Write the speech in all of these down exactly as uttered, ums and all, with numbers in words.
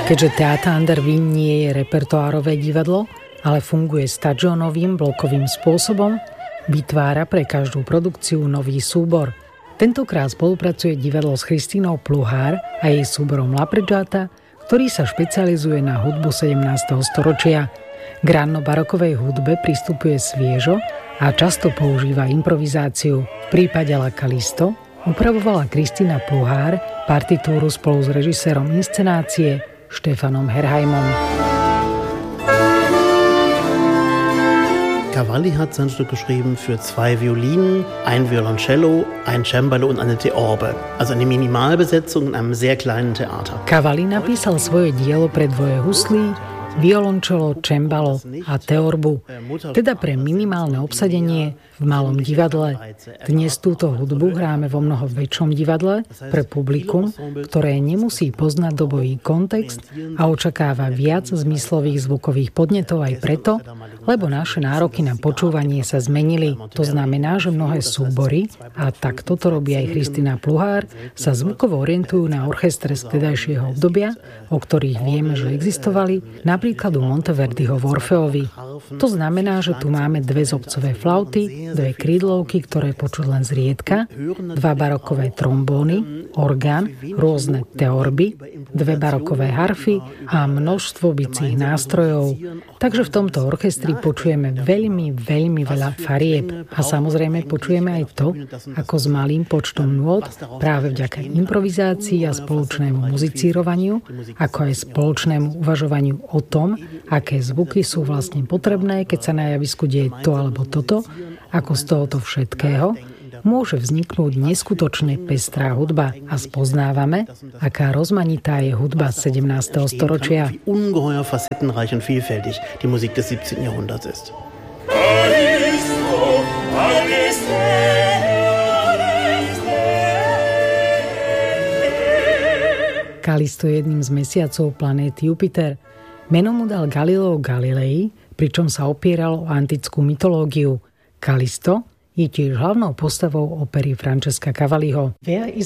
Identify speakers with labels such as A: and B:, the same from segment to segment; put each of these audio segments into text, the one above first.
A: Keďže Teatr an der Wien nie je repertoárové divadlo, ale funguje stadionovým blokovým spôsobom, vytvára pre každú produkciu nový súbor. Tentokrát spolupracuje divadlo s Christinou Pluhár a jej súborom La Pregiata, ktorý sa špecializuje na hudbu sedemnásteho storočia. K ranno-barokovej hudbe pristupuje sviežo a často používa improvizáciu. V prípade La Calisto upravovala Christina Pluhár partitúru spolu s režisérom inscenácie Stefanom Herheimom.
B: Cavalli hat sein Stück geschrieben für zwei Violinen, ein Violoncello, ein Cembalo und eine Theorbe. Also eine Minimalbesetzung in einem sehr kleinen Theater.
A: Cavalli napísal svoje dielo pre dvoje huslí, violončelo, cembalo a teorbu, teda pre minimálne obsadenie v malom divadle. Dnes túto hudbu hráme vo mnoho väčšom divadle pre publikum, ktoré nemusí poznať dobový kontext a očakáva viac zmyslových zvukových podnetov aj preto, lebo naše nároky na počúvanie sa zmenili. To znamená, že mnohé súbory, a tak toto robí aj Christina Pluhár, sa zvukovo orientujú na orchestre z vtedajšieho obdobia, o ktorých vieme, že existovali, napríklad u Monteverdiho v Orfeovi. To znamená, že tu máme dve zobcové flauty, dve krídlovky, ktoré počuť len zriedka, dva barokové trombóny, orgán, rôzne teorby, dve barokové harfy a množstvo bicích nástrojov. Takže v tomto orchestri počujeme veľmi, veľmi veľa farieb. A samozrejme počujeme aj to, ako s malým počtom nôt, práve vďaka improvizácii a spoločnému muzicírovaniu, ako aj spoločnému uvažovaniu o tom, aké zvuky sú vlastne potrebné, keď sa na javisku deje to alebo toto, ako z tohoto všetkého môže vzniknúť neskutočne pestrá hudba a spoznávame, aká rozmanitá je hudba z sedemnásteho storočia.
B: Ungeheuer facettenreich und vielfältig die Musik des siebzehnten Jahrhunderts ist.
A: Kalisto je jedným z mesiacov planéty Jupiter. Meno mu dal Galileo Galilei, pričom sa opieral o antickú mytológiu. Kalisto je tiež hlavnou postavou opery Francesca Cavalliho.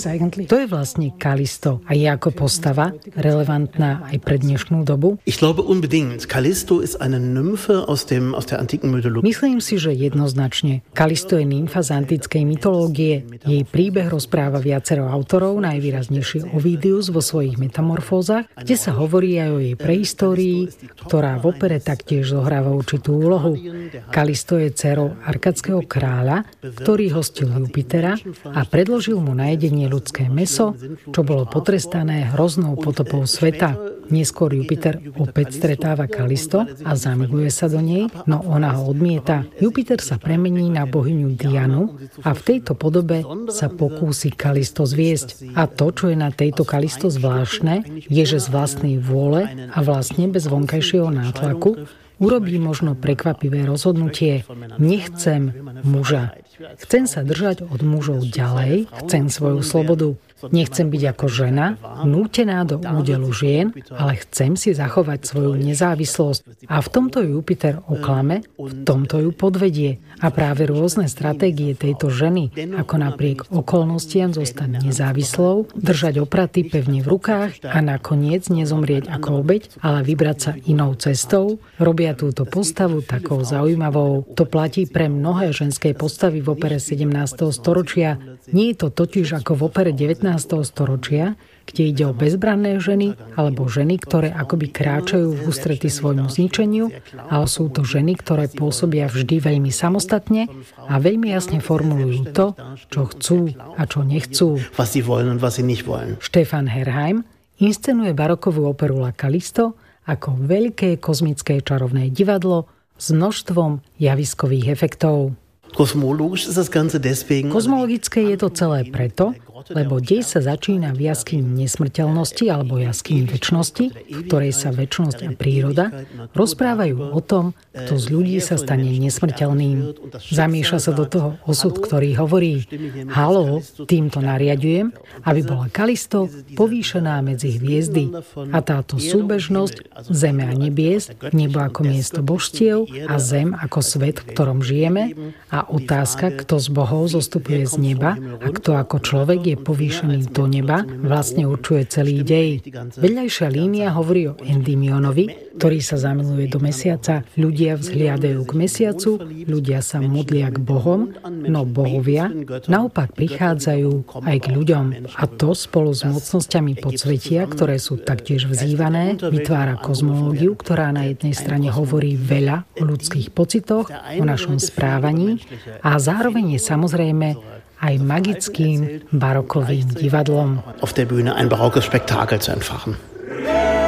A: To je vlastne Kalisto a je ako postava relevantná aj pre dnešnú dobu?
B: Ich glaube unbedingt. Kalisto ist eine Nymphe aus dem aus der antiken Mythologie.
A: Myslím si, že jednoznačne. Kalisto je nymfa z antickej mytológie. Jej príbeh rozpráva viacero autorov, najvýraznejšie Ovidius vo svojich metamorfózach, kde sa hovorí aj o jej prehistórii, ktorá v opere taktiež zohráva určitú úlohu. Kalisto je dcérou arkadského kráľa, ktorý hostil Jupitera a predložil mu na jedenie ľudské mäso, čo bolo potrestané hroznou potopou sveta. Neskôr Jupiter opäť stretáva Kalisto a zamiluje sa do nej, no ona ho odmieta. Jupiter sa premení na bohyňu Dianu a v tejto podobe sa pokúsi Kalisto zviesť. A to, čo je na tejto Kalisto zvláštne, je, že z vlastnej vôle a vlastne bez vonkajšieho nátlaku urobí možno prekvapivé rozhodnutie. Nechcem muža. Chcem sa držať od mužov ďalej, chcem svoju slobodu. Nechcem byť ako žena, nútená do údelu žien, ale chcem si zachovať svoju nezávislosť. A v tomto Jupiter oklame, v tomto ju podvedie. A práve rôzne stratégie tejto ženy, ako napriek okolnostiam zostať nezávislou, držať opraty pevne v rukách a nakoniec nezomrieť ako obeť, ale vybrať sa inou cestou, robia túto postavu takou zaujímavou. To platí pre mnohé ženské postavy v opere sedemnásteho storočia. Nie je to totiž ako v opere devätnásteho storočia, kde ide o bezbranné ženy alebo ženy, ktoré akoby kráčajú v ústrety svojmu zničeniu, ale sú to ženy, ktoré pôsobia vždy veľmi samostatne a veľmi jasne formulujú to, čo chcú a čo nechcú. Stefan Herheim inscenuje barokovú operu La Calisto ako veľké kozmické čarovné divadlo s množstvom javiskových efektov. Kozmologické je to celé preto, lebo dej sa začína v jaskyni nesmrteľnosti alebo jaskyni večnosti, v ktorej sa večnosť a príroda rozprávajú o tom, kto z ľudí sa stane nesmrteľným. Zamieša sa do toho osud, ktorý hovorí: haló, týmto nariadujem, aby bola Kalisto povýšená medzi hviezdy. A táto súbežnosť zeme a nebies, nebo ako miesto božstiev a zem ako svet, v ktorom žijeme, a A otázka, kto z bohov zostupuje z neba a kto ako človek je povýšený do neba, vlastne určuje celý dej. Vedľajšia línia hovorí o Endymionovi, ktorý sa zamiluje do mesiaca. Ľudia vzhliadajú k mesiacu, ľudia sa modlia k bohom, no bohovia naopak prichádzajú aj k ľuďom. A to spolu s mocnosťami podsvetia, ktoré sú taktiež vzývané, vytvára kozmológiu, ktorá na jednej strane hovorí veľa o ľudských pocitoch, o našom správaní a zároveň je samozrejme aj magickým barokovým divadlom.
B: Auf der Bühne ein barockes Spektakel zu entfachen.